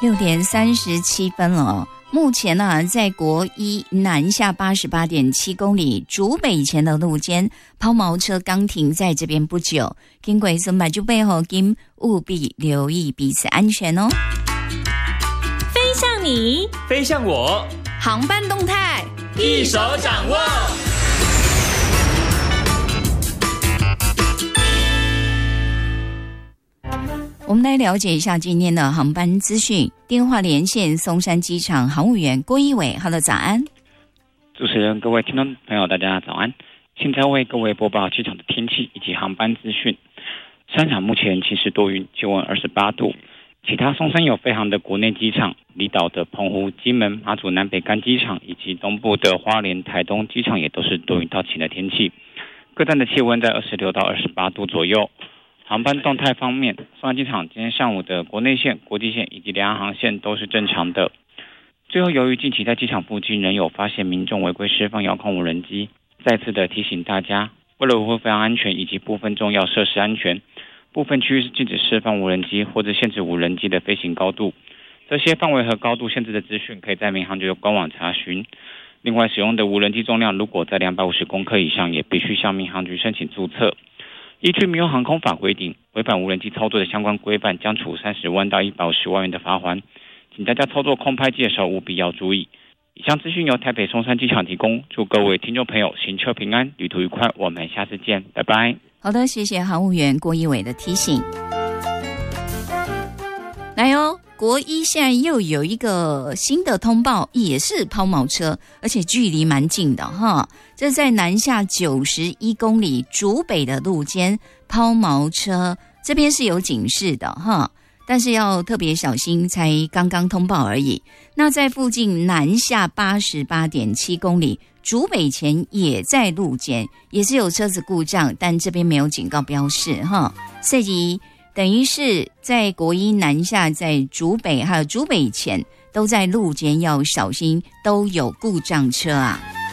6:37了哦。目前呢，在国一南下88.7公里竹北前的路肩，抛锚车刚停在这边不久，经过松柏就背后请务必留意彼此安全哦。 飞向你， 飞向我， 航班动态一手掌握。 我们来了解一下今天的航班资讯。电话连线松山机场航务员郭一伟 ，Hello， 早安。 主持人、各位听众朋友，大家早安。现在为各位播报机场的天气以及航班资讯。山场目前其实多云，气温28度。其他松山有飞航的国内机场，离岛的澎湖、金门、马祖南北干机场以及东部的花莲、台东机场也都是多云到晴的天气。各站的气温在26到28度左右。航班动态方面，松山机场今天上午的国内线、国际线以及联航航线都是正常的。最后，由于近期在机场附近仍有发现民众违规释放遥控无人机，再次的提醒大家，为了维护飞行安全以及部分重要设施安全，部分区域是禁止释放无人机或者限制无人机的飞行高度。这些范围和高度限制的资讯可以在民航局的官网查询。另外，使用的无人机重量如果在250公克以上，也必须向民航局申请注册。依据民用航空法规定，违反无人机操作的相关规范，将处30万到150万元的罚锾。请大家操作空拍机的时候务必要注意。以上资讯由台北松山机场提供，祝各位听众朋友行车平安，旅途愉快。我们下次见，拜拜。 好的，谢谢航务员郭一伟的提醒。来哦，国一现在又有一个新的通报，也是抛锚车，而且距离蛮近的哈。这在南下91公里竹北的路肩抛锚车，这边是有警示的哈，但是要特别小心，才刚刚通报而已。那在附近南下88.7公里竹北前也在路肩，也是有车子故障，但这边没有警告标示哈。所以等于是在国一南下，在竹北还有竹北前都在路肩要小心，都有故障车啊。